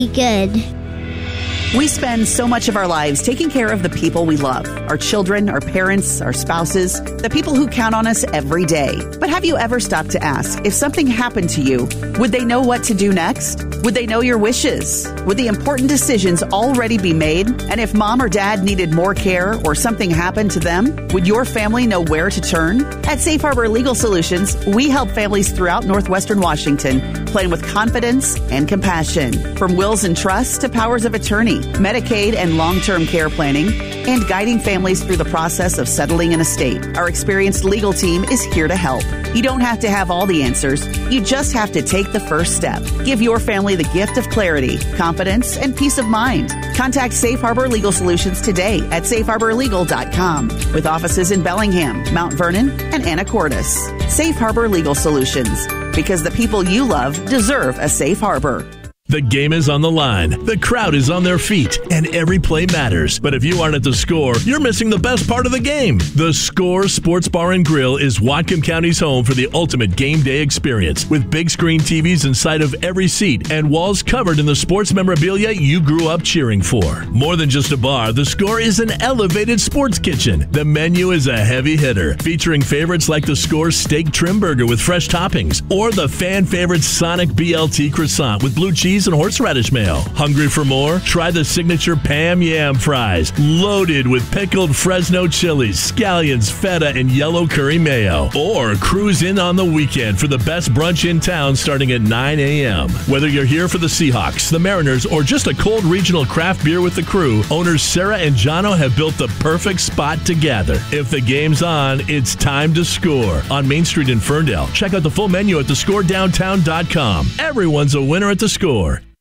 Good. We spend so much of our lives taking care of the people we love, our children, our parents, our spouses, the people who count on us every day. But have you ever stopped to ask, if something happened to you, would they know what to do next? Would they know your wishes? Would the important decisions already be made? And if mom or dad needed more care or something happened to them, would your family know where to turn? At Safe Harbor Legal Solutions, we help families throughout Northwestern Washington plan with confidence and compassion. From wills and trusts to powers of attorney, Medicaid and long-term care planning, and guiding families through the process of settling an estate. Our experienced legal team is here to help. You don't have to have all the answers. You just have to take the first step. Give your family the gift of clarity, confidence, and peace of mind. Contact Safe Harbor Legal Solutions today at safeharborlegal.com with offices in Bellingham, Mount Vernon, and Anacortes. Safe Harbor Legal Solutions, because the people you love deserve a safe harbor. The game is on the line, the crowd is on their feet, and every play matters. But if you aren't at the Score, you're missing the best part of the game. The Score Sports Bar and Grill is Whatcom County's home for the ultimate game day experience, with big screen TVs inside of every seat and walls covered in the sports memorabilia you grew up cheering for. More than just a bar, the Score is an elevated sports kitchen. The menu is a heavy hitter, featuring favorites like the Score Steak Trim Burger with fresh toppings, or the fan favorite Sonic BLT Croissant with blue cheese and horseradish mayo. Hungry for more? Try the signature Pam Yam fries, loaded with pickled Fresno chilies, scallions, feta, and yellow curry mayo. Or cruise in on the weekend for the best brunch in town starting at 9 a.m. Whether you're here for the Seahawks, the Mariners, or just a cold regional craft beer with the crew, owners Sarah and Jono have built the perfect spot to gather. If the game's on, it's time to Score. On Main Street in Ferndale, check out the full menu at thescoredowntown.com. Everyone's a winner at the Score.